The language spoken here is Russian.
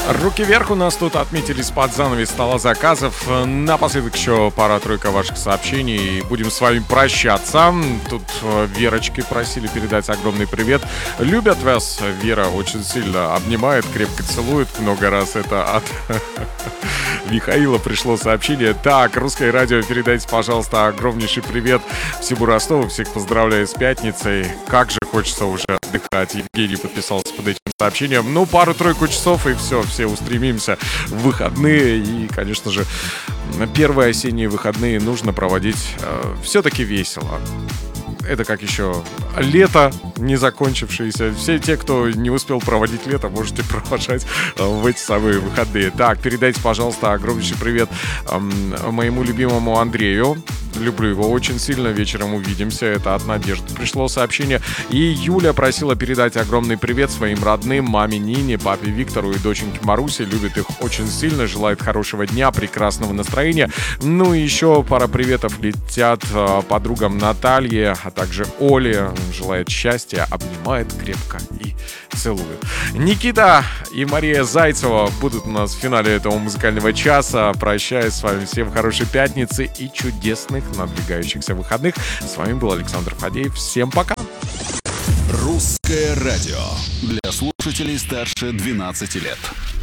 Руки вверх, у нас тут отметились под занавес стола заказов. Напоследок еще пара-тройка ваших сообщений. Будем с вами прощаться. Тут Верочки просили передать огромный привет. Любят вас, Вера очень сильно обнимает, крепко целует много раз. Это от Михаила пришло сообщение. Так, Русское радио, передайте, пожалуйста, огромнейший привет всему Ростову. Всех поздравляю с пятницей. Как же хочется уже отдыхать. Евгений подписался под этим сообщением. Ну, пару-тройку часов и все устремимся в выходные. И, конечно же, первые осенние выходные нужно проводить все-таки весело. Это как еще лето не закончившееся. Все те, кто не успел проводить лето, можете провожать в эти самые выходные. Так, передайте, пожалуйста, огромнейший привет моему любимому Андрею. Люблю его очень сильно. Вечером увидимся. Это от Надежды пришло сообщение. И Юля просила передать огромный привет своим родным, маме Нине, папе Виктору и доченьке Марусе. Любит их очень сильно. Желает хорошего дня, прекрасного настроения. Ну и еще пара приветов летят подругам Наталье, а также Оле. Желает счастья, обнимает крепко и целует. Никита и Мария Зайцева будут у нас в финале этого музыкального часа. Прощаюсь с вами. Всем хорошей пятницы и чудесных надвигающихся выходных. С вами был Александр Фадеев. Всем пока. Русское радио для слушателей старше 12 лет.